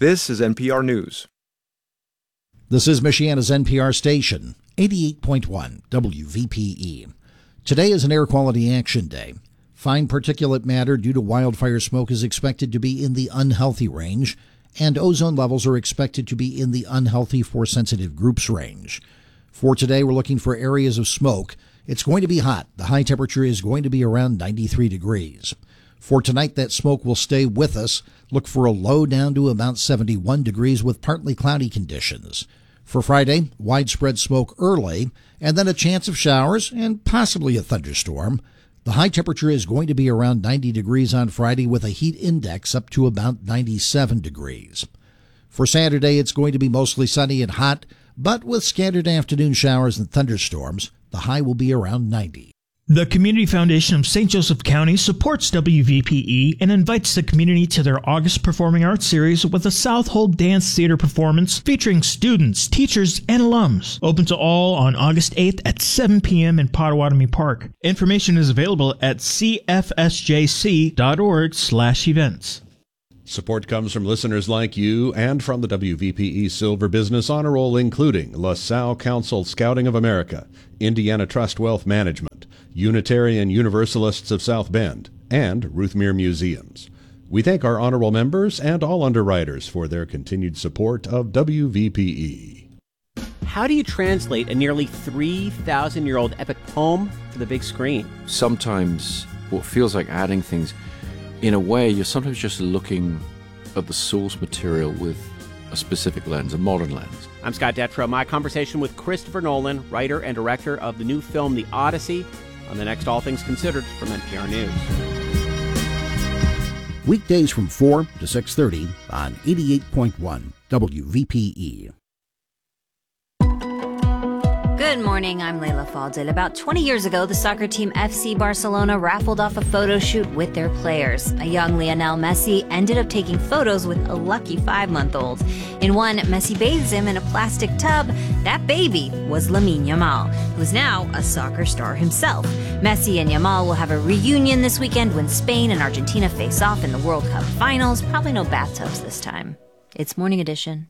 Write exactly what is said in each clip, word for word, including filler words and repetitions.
This is N P R News. This is Michiana's N P R station, eighty-eight point one W V P E. Today is an Air Quality Action Day. Fine particulate matter due to wildfire smoke is expected to be in the unhealthy range, and ozone levels are expected to be in the unhealthy for sensitive groups range. For today, we're looking for areas of smoke. It's going to be hot. The high temperature is going to be around ninety-three degrees. For tonight, that smoke will stay with us. Look for a low down to about seventy-one degrees with partly cloudy conditions. For Friday, widespread smoke early, and then a chance of showers and possibly a thunderstorm. The high temperature is going to be around ninety degrees on Friday with a heat index up to about ninety-seven degrees. For Saturday, it's going to be mostly sunny and hot, but with scattered afternoon showers and thunderstorms. The high will be around ninety. The Community Foundation of Saint Joseph County supports W V P E and invites the community to their August Performing Arts Series with a Southold Dance Theater performance featuring students, teachers, and alums. Open to all on August eighth at seven p.m. in Potawatomi Park. Information is available at c f s j c dot org slash events. Support comes from listeners like you and from the W V P E Silver Business Honor Roll, including LaSalle Council Scouting of America, Indiana Trust Wealth Management, Unitarian Universalists of South Bend, and Ruthmere Museums. We thank our honor roll members and all underwriters for their continued support of W V P E. How do you translate a nearly three thousand year old epic poem to the big screen? Sometimes what feels like adding things, in a way, you're sometimes just looking at the source material with a specific lens, a modern lens. I'm Scott Detrow. My conversation with Christopher Nolan, writer and director of the new film The Odyssey, on the next All Things Considered from N P R News. Weekdays from four to six thirty on eighty-eight point one W V P E. Good morning, I'm Layla Faldil. About twenty years ago, the soccer team F C Barcelona raffled off a photo shoot with their players. A young Lionel Messi ended up taking photos with a lucky five-month-old. In one, Messi bathes him in a plastic tub. That baby was Lamine Yamal, who's now a soccer star himself. Messi and Yamal will have a reunion this weekend when Spain and Argentina face off in the World Cup finals. Probably no bathtubs this time. It's Morning Edition.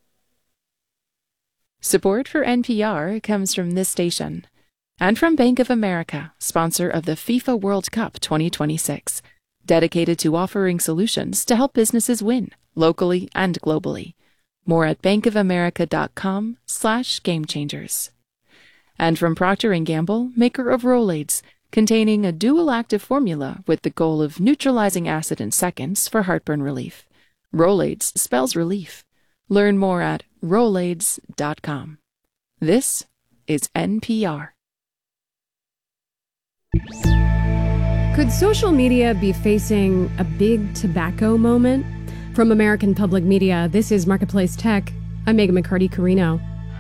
Support for N P R comes from this station and from Bank of America, sponsor of the FIFA World Cup twenty twenty-six, dedicated to offering solutions to help businesses win locally and globally. More at bankofamerica.com slash game changers. And from Procter and Gamble, maker of Rolaids, containing a dual active formula with the goal of neutralizing acid in seconds for heartburn relief. Rolaids spells relief. Learn more at rolaids dot com. This is N P R. Could social media be facing a big tobacco moment? From American Public Media, this is Marketplace Tech. I'm Megan McCarty-Carino.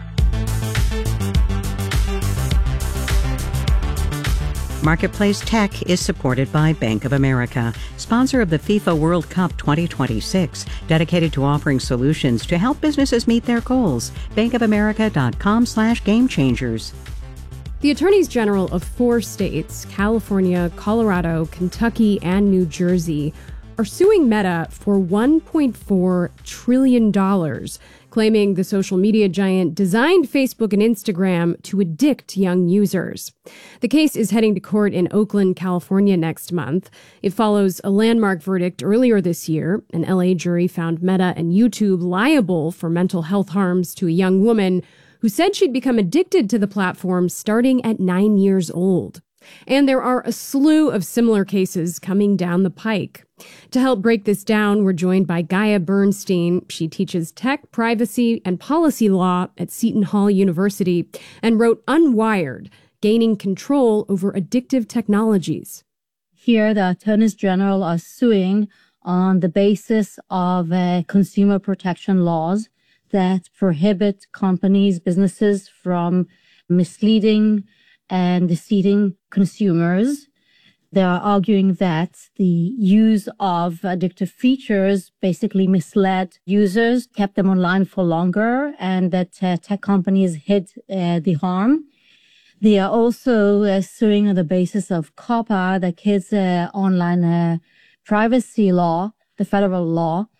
Marketplace Tech is supported by Bank of America, sponsor of the FIFA World Cup twenty twenty-six, dedicated to offering solutions to help businesses meet their goals. bankofamerica.com slash game changers. The attorneys general of four states, California, Colorado, Kentucky, and New Jersey, are suing Meta for one point four trillion dollars, claiming the social media giant designed Facebook and Instagram to addict young users. The case is heading to court in Oakland, California next month. It follows a landmark verdict earlier this year. An L A jury found Meta and YouTube liable for mental health harms to a young woman who said she'd become addicted to the platform starting at nine years old. And there are a slew of similar cases coming down the pike. To help break this down, we're joined by Gaia Bernstein. She teaches tech, privacy, and policy law at Seton Hall University and wrote Unwired, Gaining Control Over Addictive Technologies. Here, the attorneys general are suing on the basis of uh, consumer protection laws that prohibit companies, businesses from misleading and deceiving consumers. They are arguing that the use of addictive features basically misled users, kept them online for longer, and that uh, tech companies hid uh, the harm. They are also uh, suing on the basis of COPPA, the Kids uh, Online uh, Privacy Law, the federal law,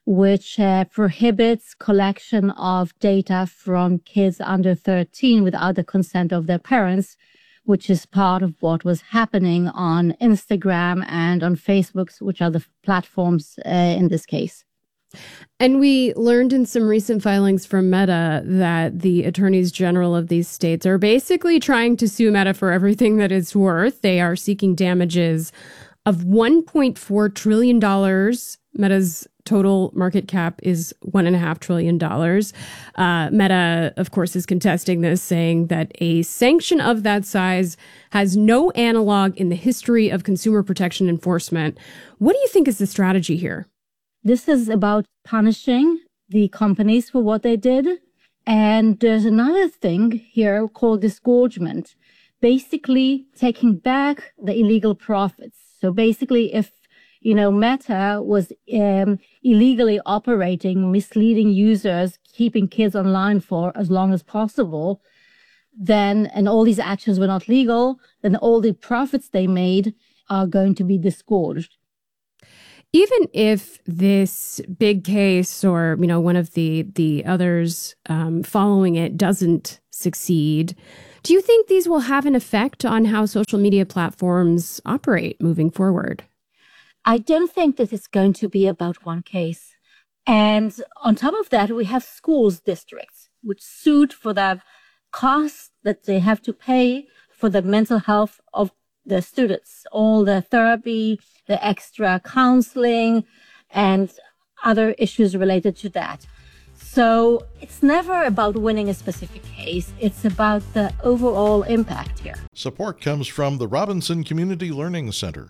which uh, prohibits collection of data from kids under thirteen without the consent of their parents, which is part of what was happening on Instagram and on Facebook, which are the platforms uh, in this case. And we learned in some recent filings from Meta that the attorneys general of these states are basically trying to sue Meta for everything that it's worth. They are seeking damages of one point four trillion dollars. Meta's total market cap is one point five trillion dollars. Uh, Meta, of course, is contesting this, saying that a sanction of that size has no analog in the history of consumer protection enforcement. What do you think is the strategy here? This is about punishing the companies for what they did. And there's another thing here called disgorgement, basically taking back the illegal profits. So basically, if, you know, Meta was um, illegally operating, misleading users, keeping kids online for as long as possible, then, and all these actions were not legal, then all the profits they made are going to be disgorged. Even if this big case or, you know, one of the the others um, following it doesn't succeed, do you think these will have an effect on how social media platforms operate moving forward? I don't think that it's going to be about one case. And on top of that, we have schools districts which sued for the costs that they have to pay for the mental health of the students, all the therapy, the extra counseling, and other issues related to that. So it's never about winning a specific case. It's about the overall impact here. Support comes from the Robinson Community Learning Center,